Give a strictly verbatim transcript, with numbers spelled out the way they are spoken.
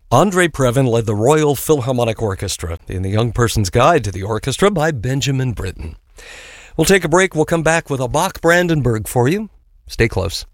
Andre Previn led the Royal Philharmonic Orchestra in The Young Person's Guide to the Orchestra by Benjamin Britten. We'll take a break. We'll come back with a Bach Brandenburg for you. Stay close.